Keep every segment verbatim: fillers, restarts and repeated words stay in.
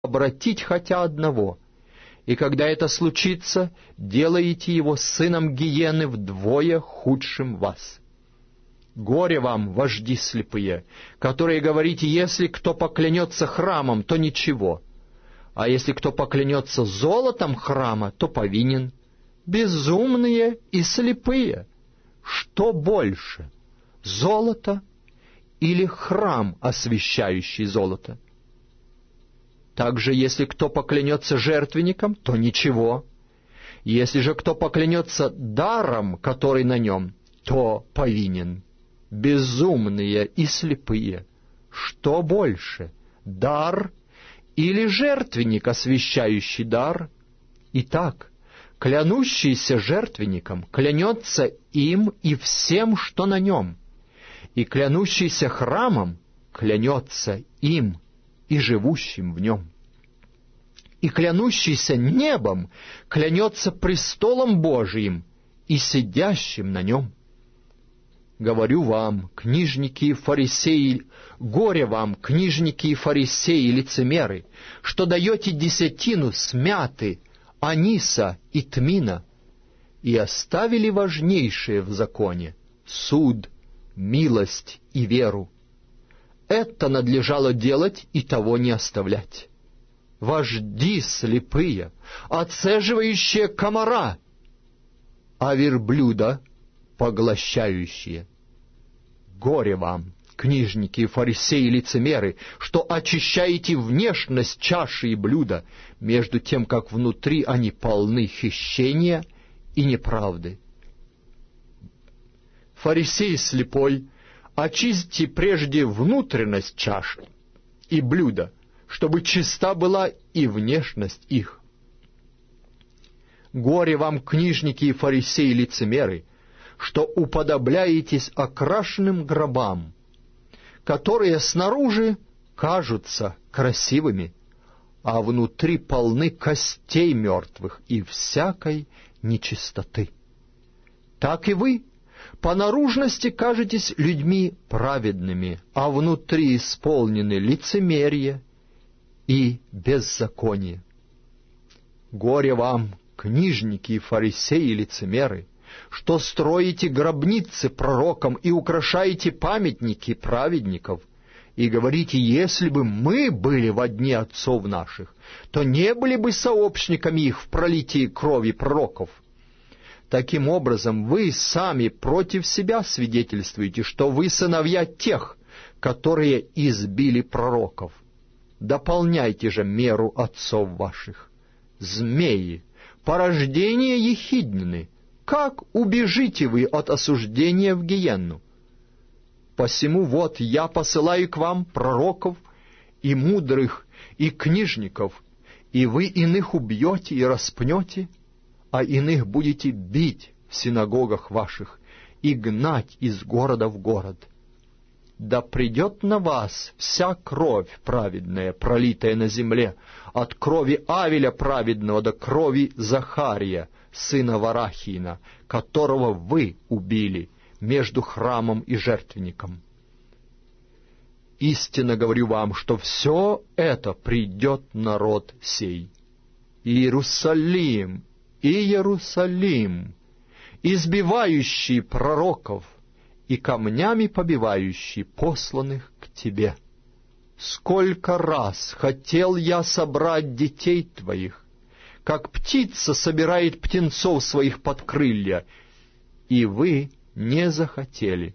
обратить хотя одного, и когда это случится, делаете его сыном гиены вдвое худшим вас. Горе вам, вожди слепые, которые говорите, если кто поклянется храмом, то ничего, а если кто поклянется золотом храма, то повинен. Безумные и слепые! Что больше, золото или храм, освящающий золото? Также, если кто поклянется жертвенником, то ничего. Если же кто поклянется даром, который на нем, то повинен. Безумные и слепые! Что больше, дар или жертвенник, освящающий дар? Итак, клянущийся жертвенником клянется им и всем, что на нем, и клянущийся храмом клянется им и живущим в нем. И клянущийся небом клянется престолом Божиим и сидящим на нем. Говорю вам, книжники и фарисеи, горе вам, книжники и фарисеи, лицемеры, что даете десятину с мяты, аниса и тмина, и оставили важнейшее в законе — суд, милость и веру. Это надлежало делать и того не оставлять. Вожди слепые, оцеживающие комара, а верблюда поглощающие. Горе вам, книжники и фарисеи, лицемеры, что очищаете внешность чаши и блюда, между тем, как внутри они полны хищения и неправды. Фарисей слепой, очисти прежде внутренность чаши и блюда, чтобы чиста была и внешность их. Горе вам, книжники и фарисеи, лицемеры, что уподобляетесь окрашенным гробам, которые снаружи кажутся красивыми, а внутри полны костей мертвых и всякой нечистоты. Так и вы по наружности кажетесь людьми праведными, а внутри исполнены лицемерие и беззаконие. Горе вам, книжники и фарисеи, лицемеры, что строите гробницы пророкам и украшаете памятники праведников, и говорите, если бы мы были во дне отцов наших, то не были бы сообщниками их в пролитии крови пророков. Таким образом, вы сами против себя свидетельствуете, что вы сыновья тех, которые избили пророков. Дополняйте же меру отцов ваших. Змеи, порождение ехиднины, как убежите вы от осуждения в гиенну? Посему вот я посылаю к вам пророков и мудрых, и книжников, и вы иных убьете и распнете, а иных будете бить в синагогах ваших и гнать из города в город. Да придет на вас вся кровь праведная, пролитая на земле, от крови Авеля праведного до крови Захария, сына Варахиина, которого вы убили между храмом и жертвенником. Истинно говорю вам, что все это придет народ сей. Иерусалим, Иерусалим, избивающий пророков и камнями побивающий посланных к тебе. Сколько раз хотел я собрать детей твоих, как птица собирает птенцов своих под крылья, и вы не захотели.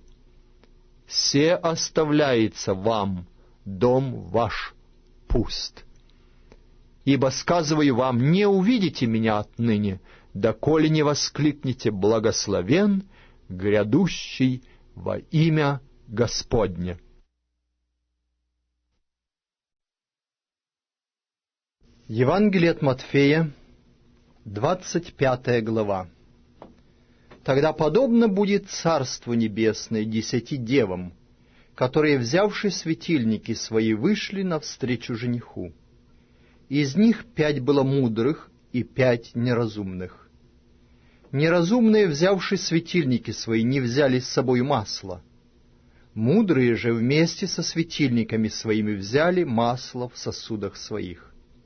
Се оставляется вам, дом ваш пуст. Ибо, сказываю вам, не увидите меня отныне, доколе не воскликнете «Благословен грядущий во имя Господне». Евангелие от Матфея, двадцать пятая глава. Тогда подобно будет Царство Небесное десяти девам, которые, взявши светильники свои, вышли навстречу жениху. Из них пять было мудрых и пять неразумных. Неразумные, взявши светильники свои, не взяли с собой масла. Мудрые же вместе со светильниками своими взяли масло в сосудах своих.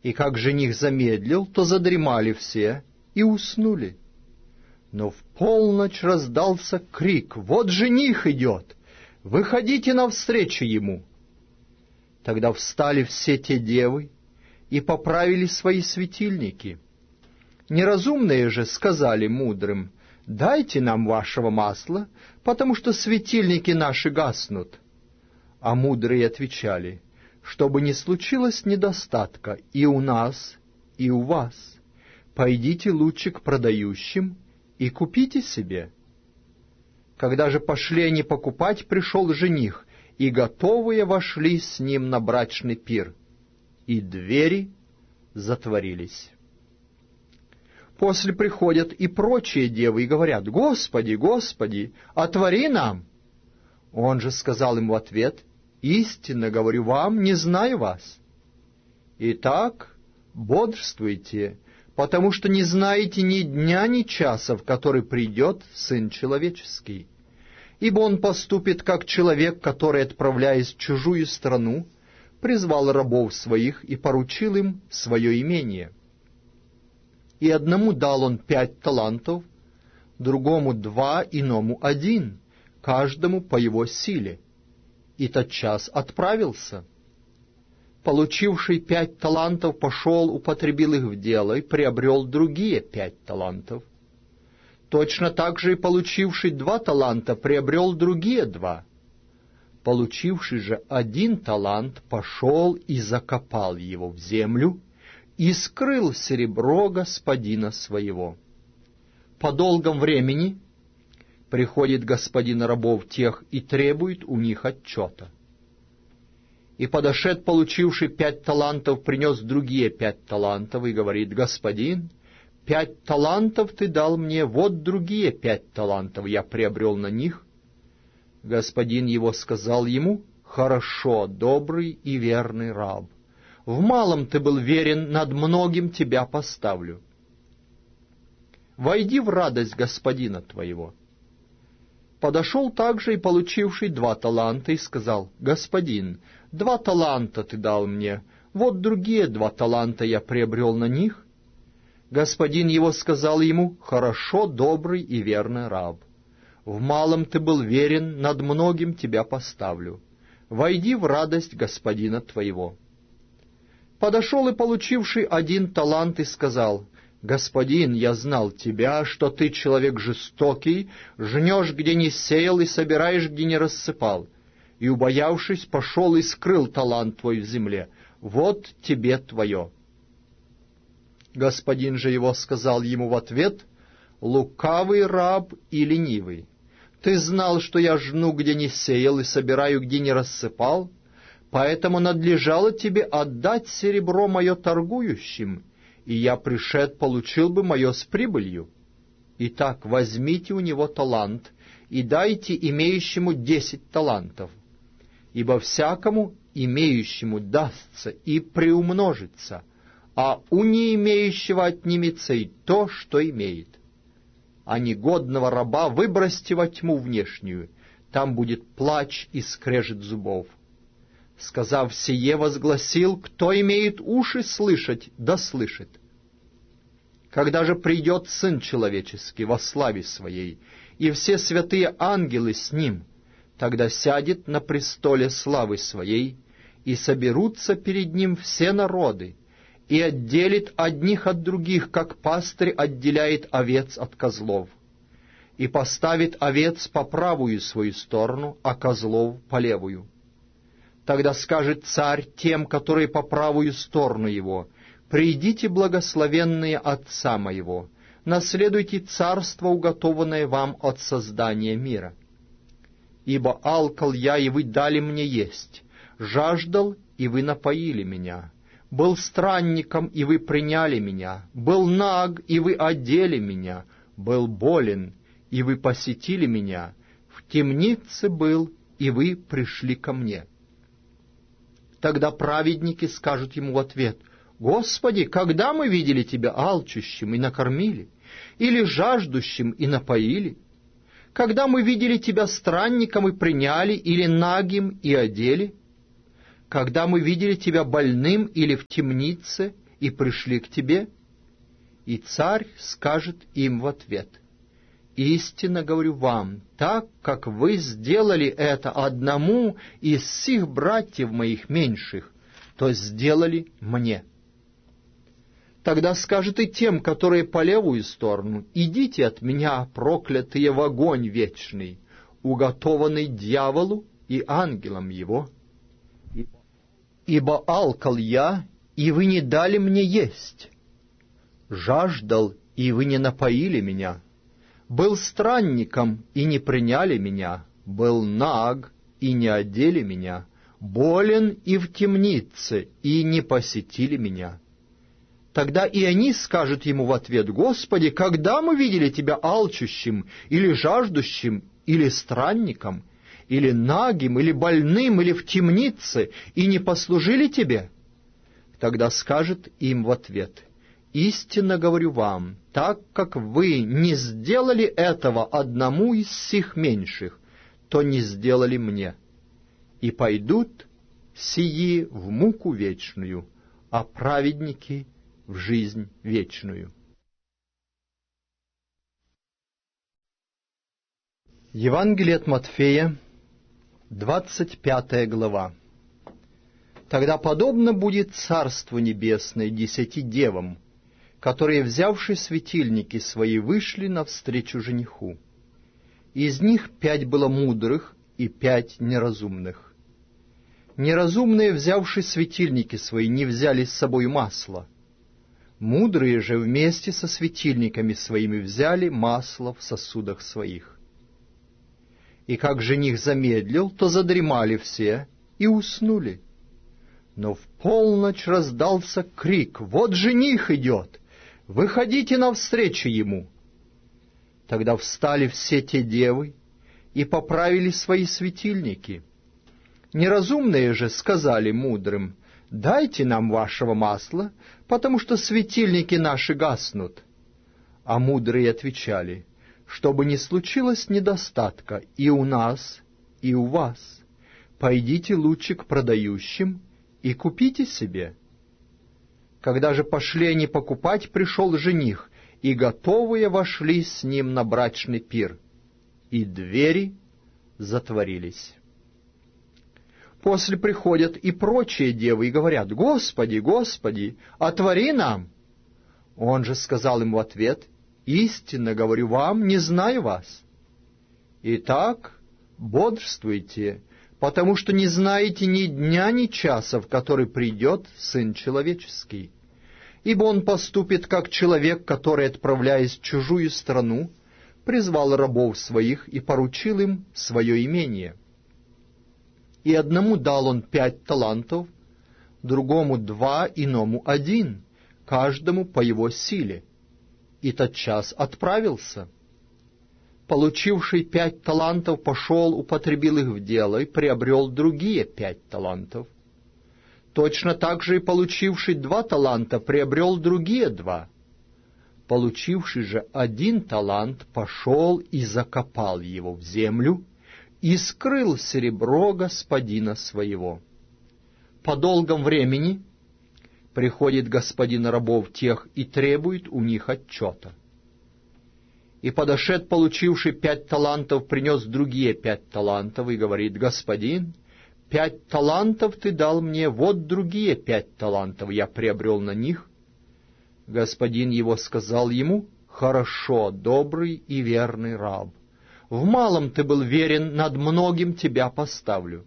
И как жених замедлил, то задремали все и уснули. Но в полночь раздался крик: «Вот жених идет! Выходите навстречу ему!» Тогда встали все те девы и поправили свои светильники. Неразумные же сказали мудрым: «Дайте нам вашего масла, потому что светильники наши гаснут». А мудрые отвечали: «Чтобы не случилось недостатка и у нас, и у вас, пойдите лучше к продающим и купите себе». Когда же пошли они покупать, пришел жених, и готовые вошли с ним на брачный пир, и двери затворились. После приходят и прочие девы и говорят: «Господи, Господи, отвори нам!» Он же сказал им в ответ: «Истинно говорю вам, не знаю вас. Итак, бодрствуйте, потому что не знаете ни дня, ни часа, в который придет Сын Человеческий. Ибо он поступит, как человек, который, отправляясь в чужую страну, призвал рабов своих и поручил им свое имение. И одному дал он пять талантов, другому два, иному один, каждому по его силе. И тотчас отправился. Получивший пять талантов пошел, употребил их в дело и приобрел другие пять талантов. Точно так же и получивший два таланта приобрел другие два. Получивший же один талант пошел и закопал его в землю и скрыл серебро господина своего. По долгом времени приходит господин рабов тех и требует у них отчета. И подошед, получивший пять талантов, принес другие пять талантов и говорит: «Господин, пять талантов ты дал мне, вот другие пять талантов я приобрел на них». Господин его сказал ему: «Хорошо, добрый и верный раб. В малом ты был верен, над многим тебя поставлю. Войди в радость господина твоего». Подошел также и получивший два таланта и сказал: «Господин, два таланта ты дал мне, вот другие два таланта я приобрел на них». Господин его сказал ему: «Хорошо, добрый и верный раб. В малом ты был верен, над многим тебя поставлю. Войди в радость господина твоего». Подошел и получивший один талант и сказал: «Господин, я знал тебя, что ты человек жестокий, жнешь, где не сеял, и собираешь, где не рассыпал. И, убоявшись, пошел и скрыл талант твой в земле. Вот тебе твое». Господин же его сказал ему в ответ: «Лукавый раб и ленивый, ты знал, что я жну, где не сеял, и собираю, где не рассыпал, поэтому надлежало тебе отдать серебро мое торгующим, и я, пришед, получил бы мое с прибылью. Итак, возьмите у него талант и дайте имеющему десять талантов, ибо всякому имеющему дастся и приумножится, а у не имеющего отнимется и то, что имеет. А негодного раба выбросьте во тьму внешнюю, там будет плач и скрежет зубов». Сказав сие, возгласил: «Кто имеет уши слышать, да слышит. Когда же придет Сын Человеческий во славе Своей, и все святые ангелы с Ним, тогда сядет на престоле славы Своей, и соберутся перед Ним все народы, и отделит одних от других, как пастырь отделяет овец от козлов, и поставит овец по правую свою сторону, а козлов по левую. Тогда скажет царь тем, которые по правую сторону его: «Придите, благословенные Отца моего, наследуйте царство, уготованное вам от создания мира. Ибо алкал я, и вы дали мне есть, жаждал, и вы напоили меня, был странником, и вы приняли меня, был наг, и вы одели меня, был болен, и вы посетили меня, в темнице был, и вы пришли ко мне». Тогда праведники скажут ему в ответ: «Господи, когда мы видели Тебя алчущим и накормили, или жаждущим и напоили? Когда мы видели Тебя странником и приняли, или нагим и одели? Когда мы видели Тебя больным или в темнице, и пришли к тебе? И царь скажет им в ответ: истинно говорю вам, так как вы сделали это одному из всех братьев моих меньших, то сделали мне. Тогда скажет и тем, которые по левую сторону: идите от меня, проклятые, в огонь вечный, уготованный дьяволу и ангелам его. Ибо алкал я, и вы не дали мне есть, жаждал, и вы не напоили меня, был странником, и не приняли меня, был наг, и не одели меня, болен и в темнице, и не посетили меня. Тогда и они скажут ему в ответ: Господи, когда мы видели Тебя алчущим, или жаждущим, или странником, или нагим, или больным, или в темнице, и не послужили Тебе? Тогда скажет им в ответ: истинно говорю вам, так как вы не сделали этого одному из сих меньших, то не сделали мне. И пойдут сии в муку вечную, а праведники — в жизнь вечную. Евангелие от Матфея, двадцать пятая глава. Тогда подобно будет Царство Небесное десяти девам, которые, взявши светильники свои, вышли навстречу жениху. Из них пять было мудрых и пять неразумных. Неразумные, взявши светильники свои, не взяли с собой масла. Мудрые же вместе со светильниками своими взяли масло в сосудах своих. И как жених замедлил, то задремали все и уснули. Но в полночь раздался крик: «Вот жених идет! Выходите навстречу ему!» Тогда встали все те девы и поправили свои светильники. Неразумные же сказали мудрым: «Дайте нам вашего масла, потому что светильники наши гаснут». А мудрые отвечали: «Чтобы не случилось недостатка и у нас, и у вас, пойдите лучше к продающим и купите себе». Когда же пошли они покупать, пришел жених, и готовые вошли с ним на брачный пир, и двери затворились. После приходят и прочие девы и говорят: «Господи, Господи, отвори нам!» Он же сказал им в ответ: «Истинно говорю вам, не знаю вас. Итак, бодрствуйте, потому что не знаете ни дня, ни часа, в который придет Сын Человеческий. Ибо он поступит, как человек, который, отправляясь в чужую страну, призвал рабов своих и поручил им свое имение. И одному дал он пять талантов, другому два, иному один, каждому по его силе. И тотчас отправился. Получивший пять талантов пошел, употребил их в дело и приобрел другие пять талантов. Точно так же и получивший два таланта приобрел другие два. Получивший же один талант пошел и закопал его в землю, и скрыл серебро господина своего. По долгом времени приходит господин рабов тех и требует у них отчета. И подошед, получивший пять талантов, принес другие пять талантов и говорит: «Господин, пять талантов ты дал мне, вот другие пять талантов я приобрел на них». Господин его сказал ему: «Хорошо, добрый и верный раб. В малом ты был верен, над многим тебя поставлю.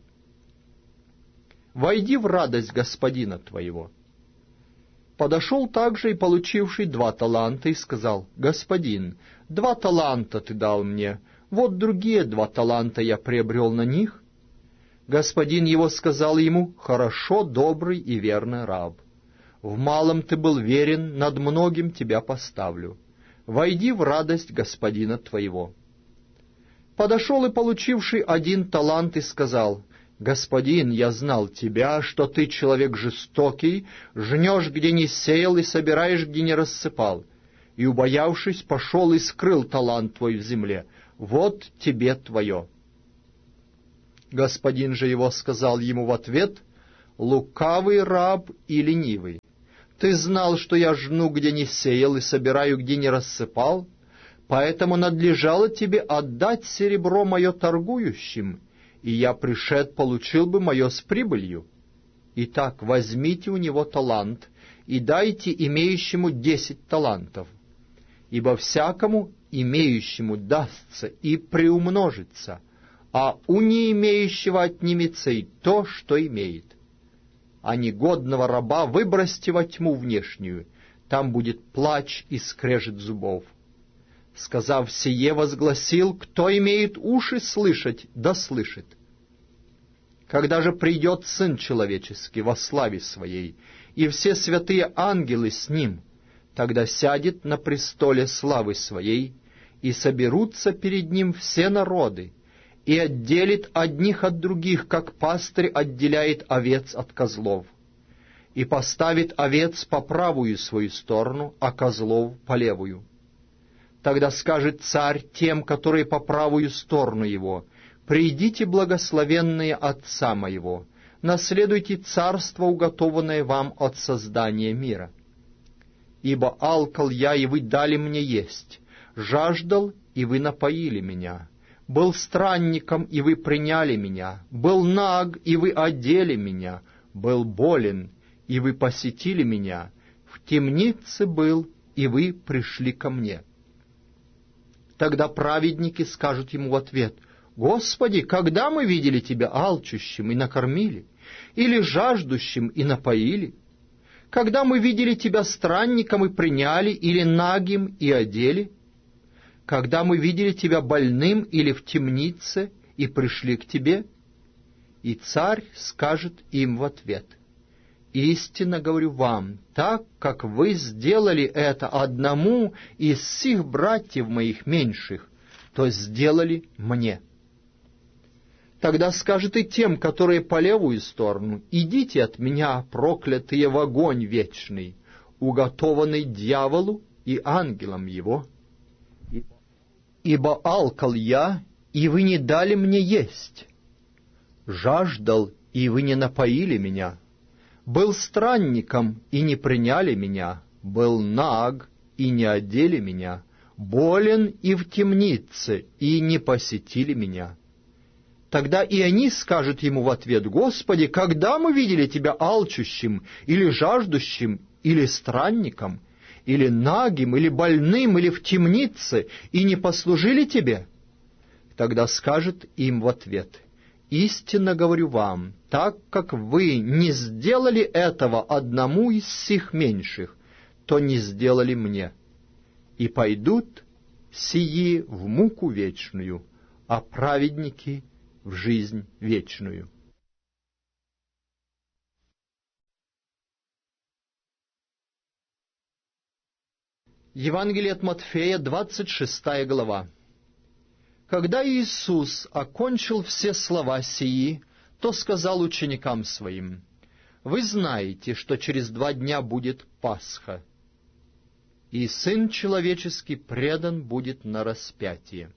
Войди в радость господина твоего». Подошел также и получивший два таланта и сказал: «Господин, два таланта ты дал мне, вот другие два таланта я приобрел на них». Господин его сказал ему: «Хорошо, добрый и верный раб. В малом ты был верен, над многим тебя поставлю. Войди в радость господина твоего». Подошел и получивший один талант и сказал: «Господин, я знал тебя, что ты человек жестокий, жнешь, где не сеял, и собираешь, где не рассыпал. И, убоявшись, пошел и скрыл талант твой в земле. Вот тебе твое». Господин же его сказал ему в ответ: «Лукавый раб и ленивый, Ты знал, что я жну, где не сеял, и собираю, где не рассыпал, поэтому надлежало тебе отдать серебро мое торгующим, и я, пришед, получил бы мое с прибылью. Итак, возьмите у него талант, и дайте имеющему десять талантов, ибо всякому имеющему дастся и приумножится, а у не имеющего отнимется и то, что имеет. А негодного раба выбросьте во тьму внешнюю, там будет плач и скрежет зубов. Сказав сие, возгласил: кто имеет уши слышать, да слышит. Когда же придет Сын Человеческий во славе Своей, и все святые ангелы с Ним, тогда сядет на престоле славы Своей, и соберутся перед Ним все народы, и отделит одних от других, как пастырь отделяет овец от козлов, и поставит овец по правую свою сторону, а козлов по левую. Тогда скажет царь тем, которые по правую сторону его: «Придите, благословенные Отца моего, наследуйте царство, уготованное вам от создания мира. Ибо алкал я, и вы дали мне есть, жаждал, и вы напоили меня, был странником, и вы приняли меня, был наг, и вы одели меня, был болен, и вы посетили меня, в темнице был, и вы пришли ко мне». Тогда праведники скажут ему в ответ: «Господи, когда мы видели Тебя алчущим и накормили, или жаждущим и напоили? Когда мы видели Тебя странником и приняли, или нагим и одели? Когда мы видели Тебя больным или в темнице и пришли к Тебе?» И царь скажет им в ответ: «Истинно говорю вам, так как вы сделали это одному из сих братьев моих меньших, то сделали мне». Тогда скажет и тем, которые по левую сторону: «Идите от меня, проклятые, в огонь вечный, уготованный дьяволу и ангелам его. Ибо алкал я, и вы не дали мне есть, жаждал, и вы не напоили меня, был странником, и не приняли меня, был наг, и не одели меня, болен и в темнице, и не посетили меня». Тогда и они скажут ему в ответ: «Господи, когда мы видели Тебя алчущим, или жаждущим, или странником, или нагим, или больным, или в темнице, и не послужили Тебе?» Тогда скажет им в ответ: «Истинно говорю вам, так как вы не сделали этого одному из сих меньших, то не сделали мне. И пойдут сии в муку вечную, а праведники — в жизнь вечную». Евангелие от Матфея, двадцать шестая глава. Когда Иисус окончил все слова сии, то сказал ученикам Своим: «Вы знаете, что через два дня будет Пасха, и Сын Человеческий предан будет на распятие».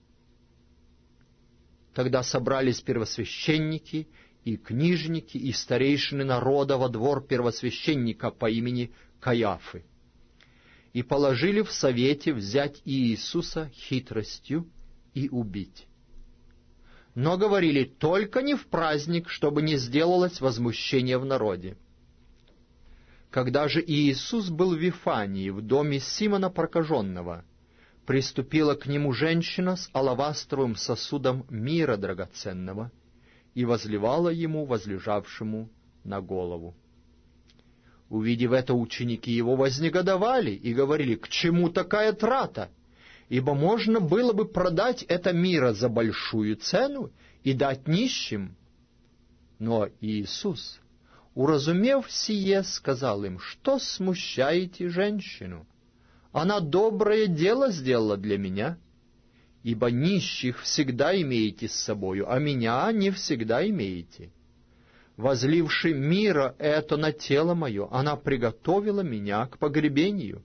Тогда собрались первосвященники и книжники и старейшины народа во двор первосвященника по имени Каяфы, и положили в совете взять Иисуса хитростью и убить. Но говорили: только не в праздник, чтобы не сделалось возмущение в народе. Когда же Иисус был в Вифании, в доме Симона Прокаженного, приступила к нему женщина с алавастровым сосудом мира драгоценного и возливала ему, возлежавшему на голову. Увидев это, ученики его вознегодовали и говорили: «К чему такая трата? Ибо можно было бы продать это мира за большую цену и дать нищим». Но Иисус, уразумев сие, сказал им: «Что смущаете женщину? Она доброе дело сделала для меня, ибо нищих всегда имеете с собою, а меня не всегда имеете. Возливши мира это на тело мое, она приготовила меня к погребению.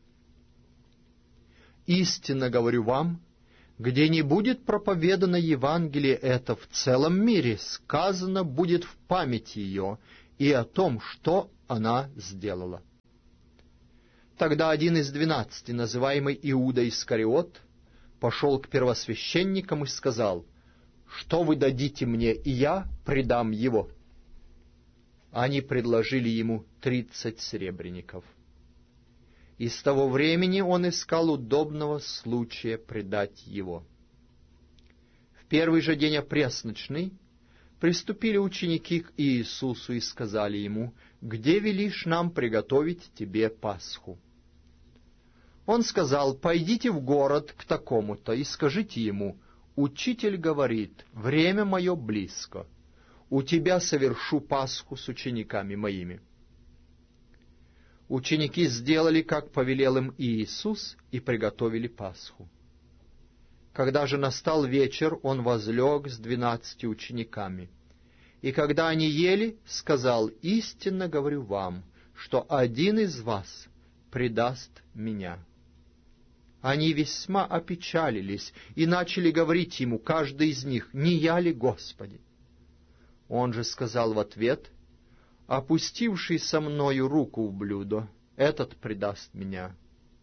Истинно говорю вам, где не будет проповедано Евангелие это в целом мире, сказано будет в памяти ее и о том, что она сделала». Тогда один из двенадцати, называемый Иуда Искариот, пошел к первосвященникам и сказал: «Что вы дадите мне, и я предам его?» Они предложили ему тридцать серебряников. И с того времени он искал удобного случая предать его. В первый же день опресночный приступили ученики к Иисусу и сказали ему: «Где велишь нам приготовить тебе Пасху?» Он сказал: «Пойдите в город к такому-то и скажите ему: Учитель говорит, время мое близко, у тебя совершу Пасху с учениками моими». Ученики сделали, как повелел им Иисус, и приготовили Пасху. Когда же настал вечер, он возлег с двенадцатью учениками. И когда они ели, сказал: «Истинно говорю вам, что один из вас предаст меня». Они весьма опечалились и начали говорить ему, каждый из них: «Не я ли, Господи?» Он же сказал в ответ: «Опустивший со мною руку в блюдо, этот предаст меня.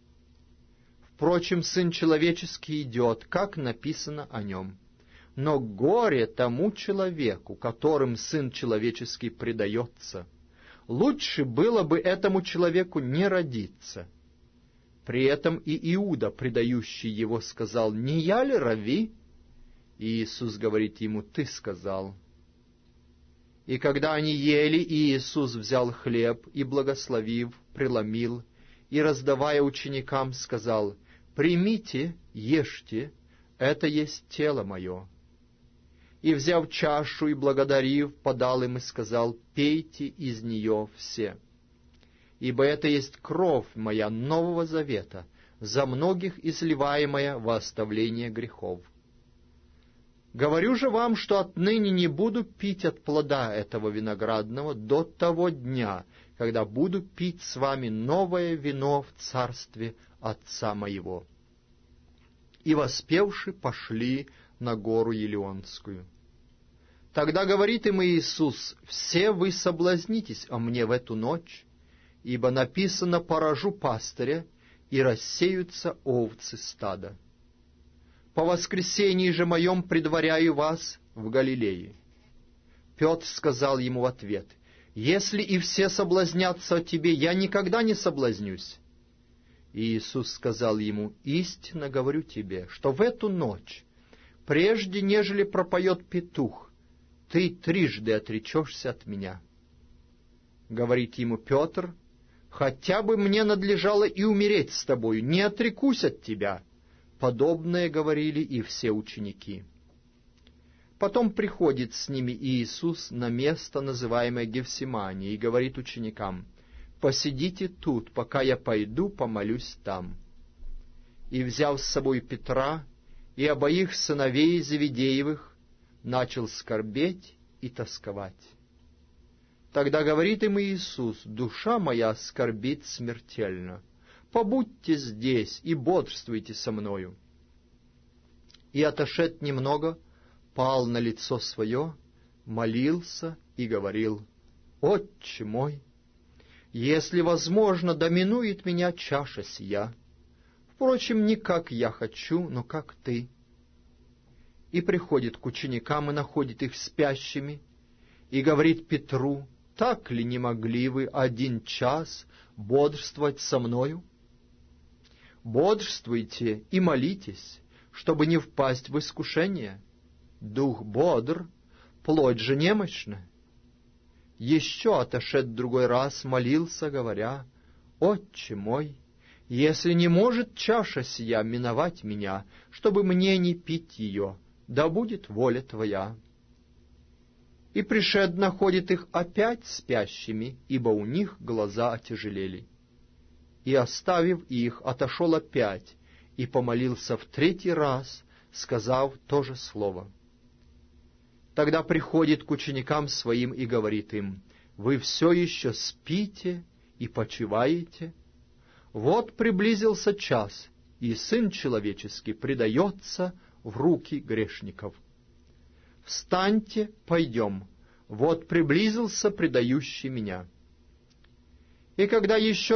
Впрочем, Сын Человеческий идет, как написано о нем. Но горе тому человеку, которым Сын Человеческий предается. Лучше было бы этому человеку не родиться». При этом и Иуда, предающий его, сказал: «Не я ли, Рави?» И Иисус говорит ему: «Ты сказал». И когда они ели, Иисус взял хлеб и, благословив, преломил, и, раздавая ученикам, сказал: «Примите, ешьте, это есть тело мое». И, взяв чашу и благодарив, подал им и сказал: «Пейте из нее все. Ибо это есть кровь моя Нового Завета, за многих изливаемая во оставление грехов. Говорю же вам, что отныне не буду пить от плода этого виноградного до того дня, когда буду пить с вами новое вино в царстве Отца моего». И воспевши пошли на гору Елеонскую. Тогда говорит им Иисус: «Все вы соблазнитесь о мне в эту ночь, ибо написано: поражу пастыря, и рассеются овцы стада. По воскресении же моем предваряю вас в Галилее». Петр сказал ему в ответ: «Если и все соблазнятся о тебе, я никогда не соблазнюсь». И Иисус сказал ему: «Истинно говорю тебе, что в эту ночь, прежде нежели пропоет петух, ты трижды отречешься от меня». Говорит ему Петр: «Хотя бы мне надлежало и умереть с тобою, не отрекусь от тебя». Подобное говорили и все ученики. Потом приходит с ними Иисус на место, называемое Гефсимания, и говорит ученикам: «Посидите тут, пока я пойду помолюсь там». И, взяв с собой Петра и обоих сыновей Зеведеевых, начал скорбеть и тосковать. Тогда говорит им Иисус: «Душа моя скорбит смертельно. Побудьте здесь и бодрствуйте со мною». И, отошед немного, пал на лицо свое, молился и говорил: «Отче мой, если возможно, доминует меня чаша сия. Впрочем, не как я хочу, но как ты». И приходит к ученикам и находит их спящими, и говорит Петру: «Так ли не могли вы один час бодрствовать со мною? Бодрствуйте и молитесь, чтобы не впасть в искушение. Дух бодр, плоть же немощна». Еще отошед другой раз молился, говоря: «Отче мой, если не может чаша сия миновать меня, чтобы мне не пить ее, да будет воля Твоя». И пришед находит их опять спящими, ибо у них глаза отяжелели. И, оставив их, отошел опять и помолился в третий раз, сказав то же слово. Тогда приходит к ученикам своим и говорит им: «Вы все еще спите и почиваете? Вот приблизился час, и Сын Человеческий предается в руки грешников. Встаньте, пойдем, вот приблизился предающий меня». И когда еще